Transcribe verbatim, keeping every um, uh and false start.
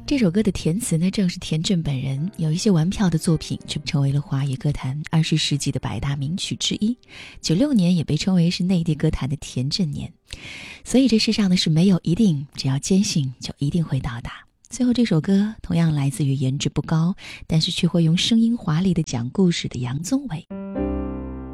这首歌的填词呢，正是田震本人，有一些玩票的作品却成为了华语歌坛二十世纪的百大名曲之一。九六年也被称为是内地歌坛的田震年。所以这世上呢是没有一定，只要坚信就一定会到达。最后这首歌同样来自于颜值不高，但是却会用声音华丽的讲故事的杨宗纬。